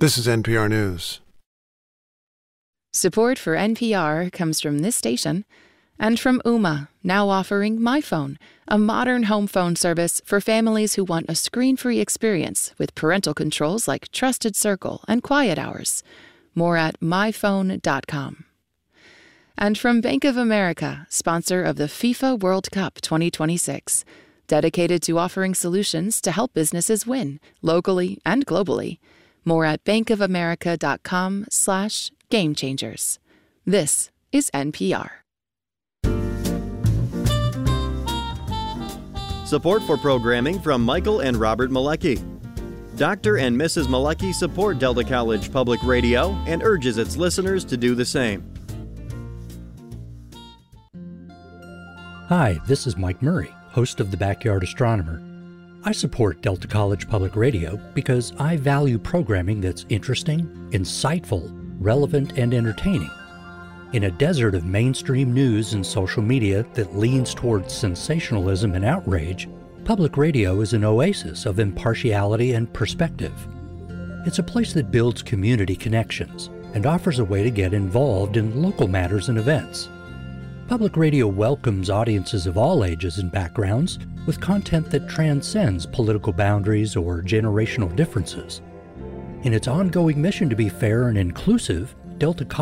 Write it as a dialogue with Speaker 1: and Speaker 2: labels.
Speaker 1: This is NPR News.
Speaker 2: Support for NPR comes from this station and from Ooma, now offering MyPhone, a modern home phone service for families who want a screen-free experience with parental controls like Trusted Circle and Quiet Hours. More at myphone.com. And from Bank of America, sponsor of the FIFA World Cup 2026, dedicated to offering solutions to help businesses win, locally and globally. More at bankofamerica.com/gamechangers. This is NPR.
Speaker 3: Support for programming from Michael and Robert Malecki. Dr. and Mrs. Malecki support Delta College Public Radio and urges its listeners to do the same.
Speaker 4: Hi, this is Mike Murray, host of The Backyard Astronomer. I support Delta College Public Radio because I value programming that's interesting, insightful, relevant, and entertaining. In a desert of mainstream news and social media that leans towards sensationalism and outrage, public radio is an oasis of impartiality and perspective. It's a place that builds community connections and offers a way to get involved in local matters and events. Public radio welcomes audiences of all ages and backgrounds with content that transcends political boundaries or generational differences. In its ongoing mission to be fair and inclusive, Delta